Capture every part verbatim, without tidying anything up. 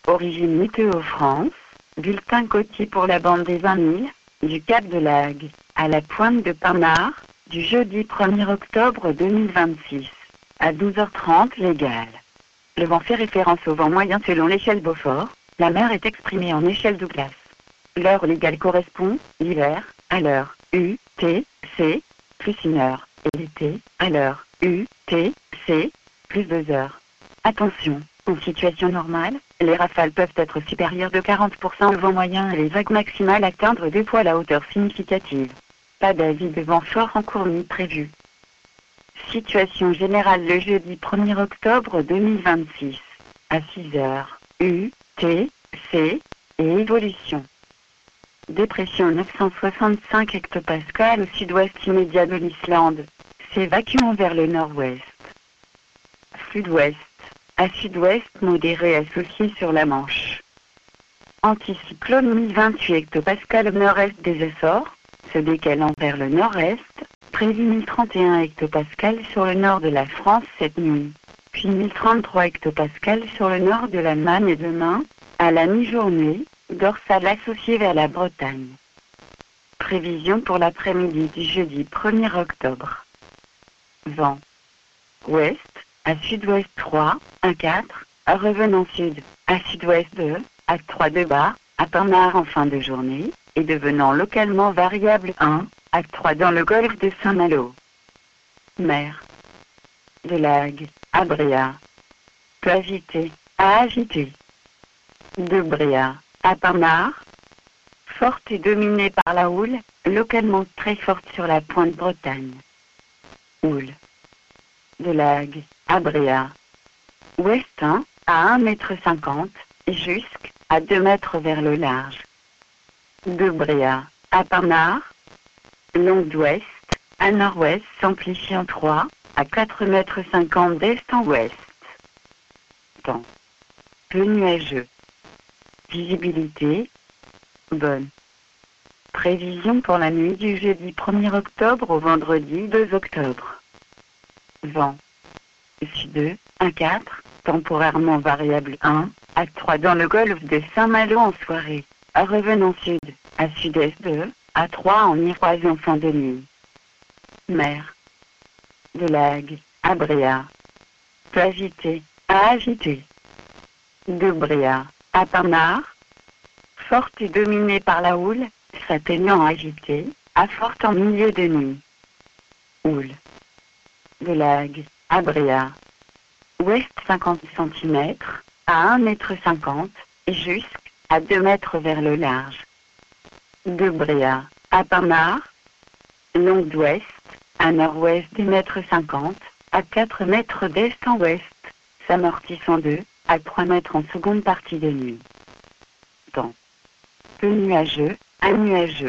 Origine Météo France, bulletin côtier pour la bande des vingt mille, du Cap de Laghe, à la pointe de Pinard, du jeudi premier octobre deux mille vingt-six, à douze heures trente légale. Le vent fait référence au vent moyen selon l'échelle Beaufort, la mer est exprimée en échelle Douglas. L'heure légale correspond, l'hiver, à l'heure U T C, plus une heure, et l'été, à l'heure U T C, plus deux heures. Attention, en situation normale, les rafales peuvent être supérieures de quarante pour cent au vent moyen et les vagues maximales atteindre deux fois la hauteur significative. Pas d'avis de vent fort en cours ni prévu. Situation générale le jeudi premier octobre deux mille vingt-six, à six heures, U T C, et évolution. Dépression neuf cent soixante-cinq hectopascales au sud-ouest immédiat de l'Islande, s'évacuant vers le nord-ouest. Flux d'ouest, à sud-ouest modéré associé sur la Manche. Anticyclone mille vingt-huit hectopascales au nord-est des Açores, se décalant vers le nord-est, prévu mille trente et un hectopascales sur le nord de la France cette nuit, puis mille trente-trois hectopascales sur le nord de l'Allemagne et demain, à la mi-journée, dorsale associée vers la Bretagne. Prévision pour l'après-midi du jeudi premier octobre. Vent. Ouest, à sud-ouest trois, un quatre, revenant sud, à sud-ouest deux, à trois de bas, à Pinard en fin de journée, et devenant localement variable un, à trois dans le golfe de Saint-Malo. Mer. De Laghe, à Bréa. Peu agité, à agité. De Bréa, à Pinard. Forte et dominée par la houle, localement très forte sur la pointe Bretagne. Houle. De Laghe, à Bréa. Ouest un, à un mètre cinquante, jusqu'à deux mètres vers le large. De Bréa, à Pinard. Longue d'ouest, à nord-ouest s'amplifie en trois, à quatre mètres cinquante d'est en ouest. Temps. Peu nuageux. Visibilité. Bonne. Prévision pour la nuit du jeudi premier octobre au vendredi deux octobre. Vent. Sud un quatre, temporairement variable un, à trois dans le golfe de Saint-Malo en soirée, revenant sud, à sud-est deux, à trois en Iroise en fin de nuit. Mer. De Laghe, à Bréa. Peu agité, à agité. De Bréa, à Pinard. Forte et dominée par la houle, s'atteignant agitée, à forte en milieu de nuit. Houle. De Laghe, à Bréa. Ouest cinquante centimètres, à un mètre cinquante, jusqu'à deux mètres vers le large. De Bréa, à Pinard. Longue d'ouest, à nord-ouest des mètres cinquante, à quatre mètres d'est en ouest, s'amortissant deux, à trois mètres en seconde partie de nuit. Temps. Peu nuageux, à nuageux.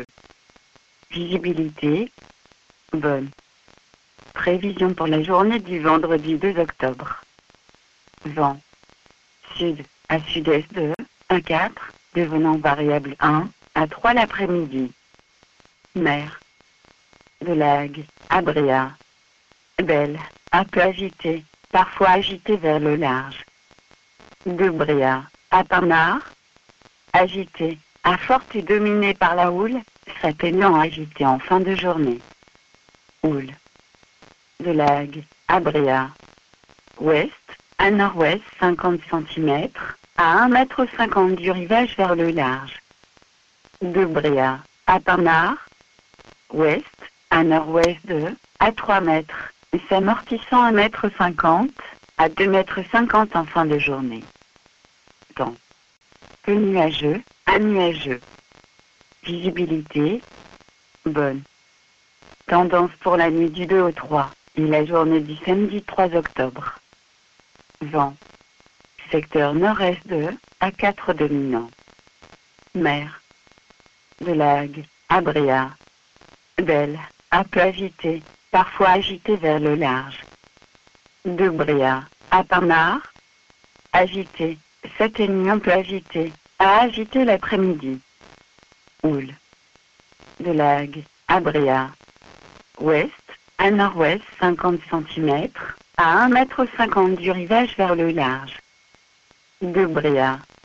Visibilité. Bonne. Prévision pour la journée du vendredi deux octobre. Vent. Sud, à sud-est deux, un quatre, devenant variable un, à trois l'après-midi. Mer. De Laghe, à Bréa. Belle, un peu agitée, parfois agitée vers le large. De Bréa, à Pinard. Agitée, à forte et dominée par la houle, s'atteignant agitée en fin de journée. Houle. De Laghe, à Bréa. Ouest, à nord-ouest cinquante centimètres, à un mètre cinquante du rivage vers le large. De Bréa, à Pinard. Ouest, à nord-ouest deux, à trois mètres, s'amortissant à un mètre cinquante, à deux mètres cinquante en fin de journée. Temps. Peu nuageux, à nuageux. Visibilité. Bonne. Tendance pour la nuit du deux au trois, et la journée du samedi trois octobre. Vent. Secteur nord-est deux, à quatre dominant. Mer. De Laghe, à Bréa. Belle, un peu agitée, parfois agitée vers le large. De Bréa, à Pinard. Agitée, s'atteignant peu agitée, à agiter l'après-midi. Houle. De Laghe, à Bréa. Ouest, à nord-ouest cinquante centimètres, à un mètre cinquante du rivage vers le large. De Bréa,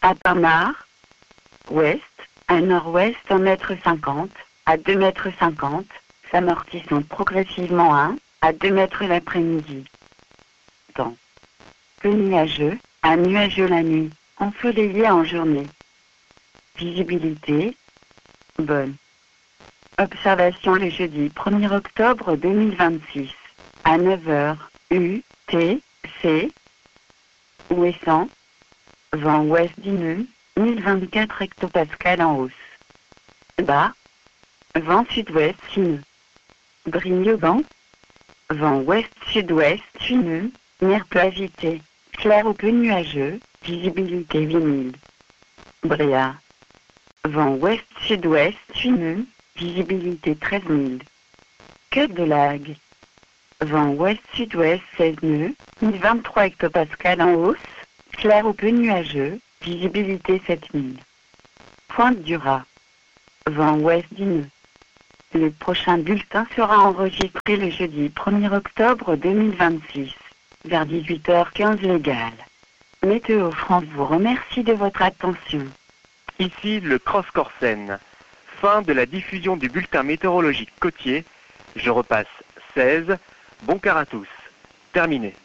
à Pinard, ouest, à nord-ouest un mètre cinquante, à deux mètres cinquante, s'amortissant progressivement un à deux mètres l'après-midi. Temps. Peu nuageux, à nuageux la nuit, ensoleillé en journée. Visibilité bonne. Observation le jeudi premier octobre deux mille vingt-six, à neuf heures, U, T, C, ouessant, vent ouest dix-neuf, mille vingt-quatre hectopascales en hausse. Bas, vent sud-ouest sineux. Brignogan, vent ouest-sud-ouest sineux, mer peu agité, clair ou peu nuageux, visibilité huit mille. Bréa, vent ouest-sud-ouest sineux, visibilité treize mille. Queue de Lague, vent ouest-sud-ouest seize nœuds, mille vingt-trois hectopascales en hausse, clair ou peu nuageux, visibilité sept mille. Pointe du Raz, vent ouest dix nœuds. Le prochain bulletin sera enregistré le jeudi premier octobre deux mille vingt-six, vers dix-huit heures quinze légales. Météo France vous remercie de votre attention. Ici le Cross Corsen. Fin de la diffusion du bulletin météorologique côtier. Je repasse seize. Bon quart à tous. Terminé.